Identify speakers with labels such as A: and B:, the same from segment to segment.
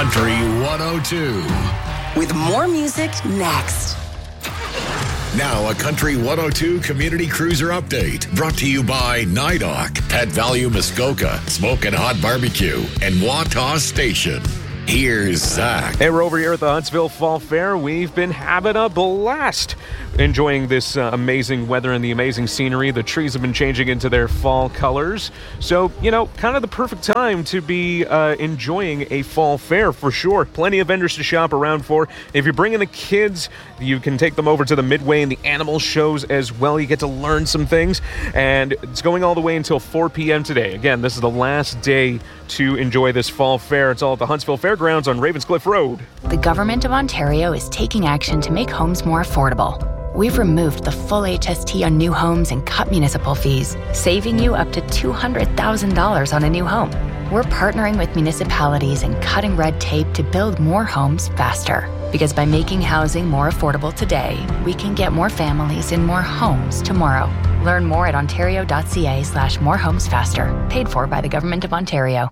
A: Country 102.
B: With more music next.
A: Now a Country 102 Community Cruiser Update brought to you by NIDOC, Pet Value Muskoka, Smokin' Hot Barbecue, and Wataw Station. Here's Zach.
C: Hey, we're over here at the Huntsville Fall Fair. We've been having a blast enjoying this amazing weather and the amazing scenery. The trees have been changing into their fall colors. So, kind of the perfect time to be enjoying a fall fair for sure. Plenty of vendors to shop around for. If you're bringing the kids, you can take them over to the Midway and the animal shows as well. You get to learn some things. And it's going all the way until 4 p.m. today. Again, this is the last day to enjoy this fall fair. It's all at the Huntsville Fairgrounds on Ravenscliff Road.
D: The Government of Ontario is taking action to make homes more affordable. We've removed the full HST on new homes and cut municipal fees, saving you up to $200,000 on a new home. We're partnering with municipalities and cutting red tape to build more homes faster. Because by making housing more affordable today, we can get more families in more homes tomorrow. Learn more at ontario.ca/morehomesfaster. Paid for by the Government of Ontario.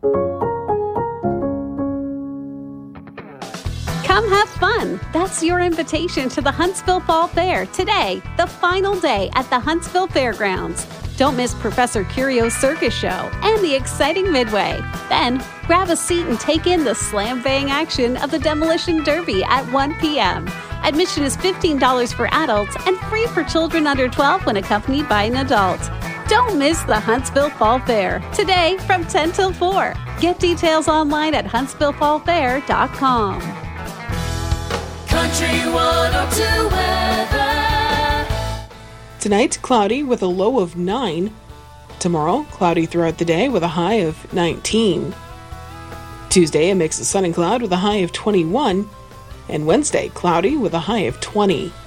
E: Come have fun. That's your invitation to the Huntsville Fall Fair today, the final day at the Huntsville Fairgrounds. Don't miss Professor Curio's circus show and the exciting Midway. Then, grab a seat and take in the slam-bang action of the Demolition Derby at 1 p.m. Admission is $15 for adults and free for children under 12 when accompanied by an adult. Don't miss the Huntsville Fall Fair today from 10 till 4. Get details online at huntsvillefallfair.com.
F: Country 102 weather.
G: Tonight, cloudy with a low of 9. Tomorrow, cloudy throughout the day with a high of 19. Tuesday, a mix of sun and cloud with a high of 21. And Wednesday, cloudy with a high of 20.